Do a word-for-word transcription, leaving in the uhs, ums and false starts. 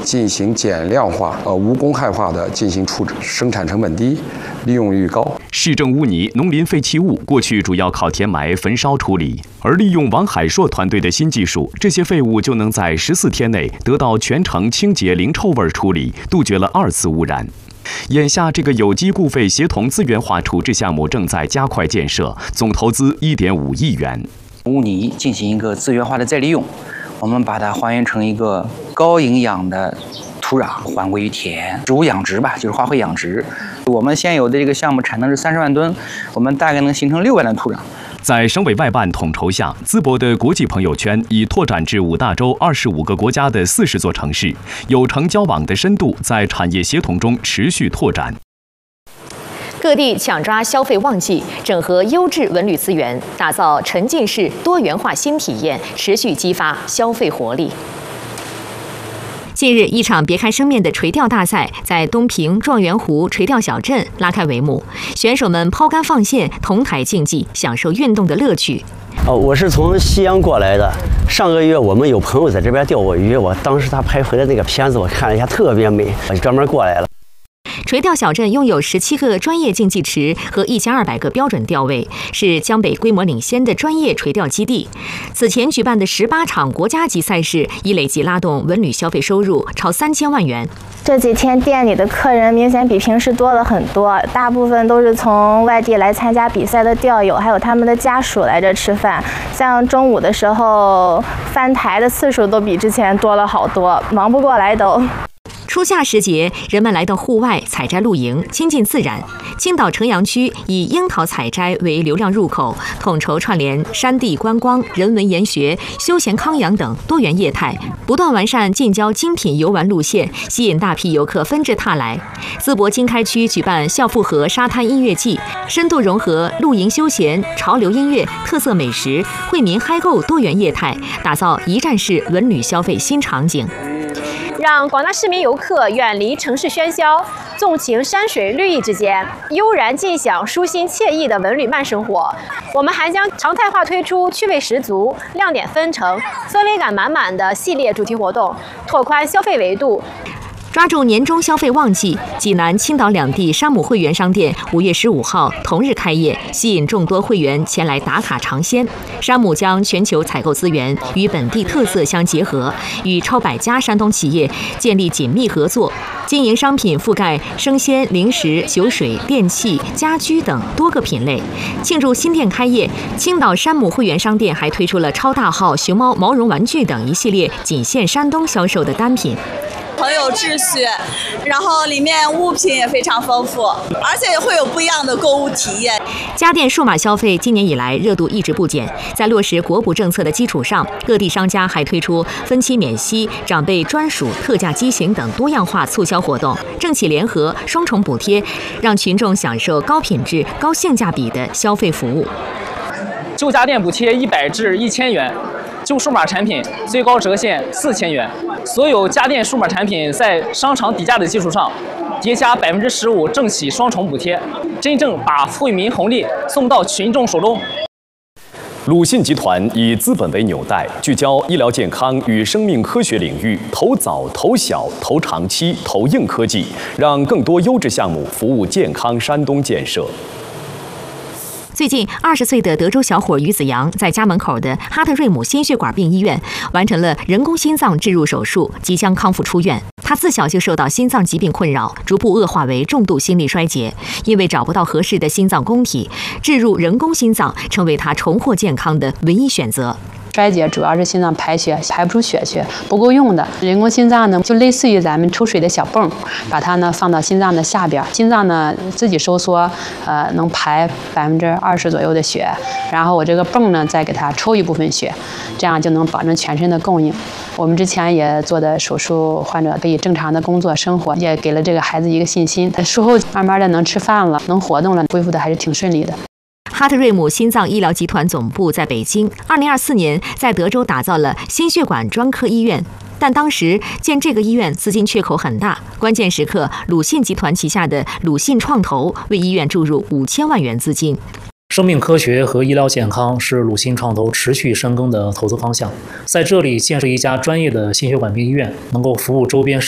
进行减量化、呃无公害化的进行处置，生产成本低，利用率高。 市政污泥、农林废弃物过去主要靠填埋、焚烧处理，而利用王海硕团队的新技术，这些废物就能在十四天内得到全程清洁零臭味处理，杜绝了二次污染。眼下，这个有机固废协同资源化处置项目正在加快建设，总投资一点五亿元。 污泥进行一个资源化的再利用，我们把它还原成一个高营养的土壤，还归于田，植物养殖吧，就是花卉养殖。我们现有的这个项目产能是三十万吨，我们大概能形成六万吨土壤。 在省委外办统筹下，淄博的国际朋友圈已拓展至五大洲二十五个国家的四十座城市，有城交往的深度在产业协同中持续拓展。 各地抢抓消费旺季，整合优质文旅资源，打造沉浸式多元化新体验，持续激发消费活力。近日，一场别开生面的垂钓大赛在东平状元湖垂钓小镇拉开帷幕，选手们抛竿放线，同台竞技，享受运动的乐趣。 哦，我是从西安过来的。上个月我们有朋友在这边钓过鱼，我当时他拍回来那个片子，我看了一下，特别美，我就专门过来了。 垂钓小镇拥有十七个专业竞技池和一千二百个标准钓位，是江北规模领先的专业垂钓基地。此前举办的十八场国家级赛事，已累计拉动文旅消费收入超三千万元。 这几天店里的客人明显比平时多了很多，大部分都是从外地来参加比赛的钓友，还有他们的家属来这吃饭。像中午的时候，翻台的次数都比之前多了好多，忙不过来都。 初夏时节，人们来到户外采摘露营，亲近自然。青岛城阳区以樱桃采摘为流量入口，统筹串联山地观光、人文研学、休闲康养等多元业态，不断完善近郊精品游玩路线，吸引大批游客纷至沓来。淄博经开区举办校复河沙滩音乐季，深度融合露营休闲、潮流音乐、特色美食、惠民嗨购多元业态，打造一站式文旅消费新场景。 让广大市民游客远离城市喧嚣，纵情山水绿意之间，悠然尽享舒心惬意的文旅慢生活。我们还将常态化推出趣味十足、亮点纷呈、氛围感满满的系列主题活动，拓宽消费维度。 抓住年终消费旺季，济南、青岛两地山姆会员商店五月十五号同日开业，吸引众多会员前来打卡尝鲜。山姆将全球采购资源与本地特色相结合，与超百家山东企业建立紧密合作，经营商品覆盖生鲜、零食、酒水、电器、家居等多个品类。庆祝新店开业，青岛山姆会员商店还推出了超大号熊猫毛绒玩具等一系列仅限山东销售的单品。 很有秩序，然后里面物品也非常丰富，而且也会有不一样的购物体验。 家电数码消费今年以来热度一直不减，在落实国补政策的基础上，各地商家还推出分期免息、长辈专属特价机型等多样化促销活动，政企联合、双重补贴，让群众享受高品质、高性价比的消费服务。 旧家电补贴一百至一千元。旧数码产品最高折现四千元，所有家电数码产品在商场底价的基础上，叠加百分之十五政企双重补贴，真正把惠民红利送到群众手中。 鲁信集团以资本为纽带，聚焦医疗健康与生命科学领域，投早、投小、投长期、投硬科技，让更多优质项目服务健康山东建设。 最近，二十岁的德州小伙于子阳在家门口的哈特瑞姆心血管病医院完成了人工心脏置入手术，即将康复出院。他自小就受到心脏疾病困扰，逐步恶化为重度心力衰竭。因为找不到合适的心脏供体，置入人工心脏成为他重获健康的唯一选择。 衰竭主要是心脏排血排不出血去，不够用的。人工心脏呢，就类似于咱们抽水的小泵，把它呢放到心脏的下边，心脏呢自己收缩，呃，能排百分之二十左右的血，然后我这个泵呢再给它抽一部分血，这样就能保证全身的供应。我们之前也做的手术，患者可以正常的工作生活，也给了这个孩子一个信心。他术后慢慢的能吃饭了，能活动了，恢复的还是挺顺利的。 哈特瑞姆心脏医疗集团总部在北京，二零二四年在德州打造了心血管专科医院。但当时建这个医院资金缺口很大，关键时刻，鲁信集团旗下的鲁信创投为医院注入五千万元资金。 生命科学和医疗健康是鲁信创投持续深耕的投资方向。在这里建设一家专业的心血管病医院，能够服务周边